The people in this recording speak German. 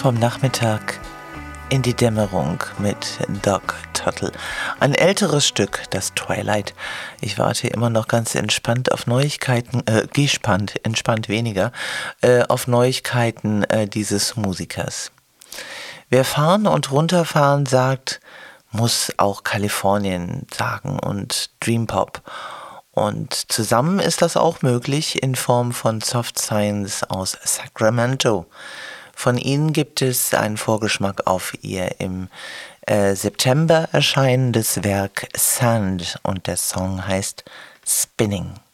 vom Nachmittag in die Dämmerung mit Doc Tuttle. Ein älteres Stück, das Twilight. Ich warte immer noch ganz entspannt auf Neuigkeiten, entspannt weniger, auf Neuigkeiten dieses Musikers. Wer fahren und runterfahren sagt, muss auch Kalifornien sagen und Dream Pop. Und zusammen ist das auch möglich in Form von Soft Science aus Sacramento. Von ihnen gibt es einen Vorgeschmack auf ihr im September erscheinendes Werk Sand und der Song heißt Spinning.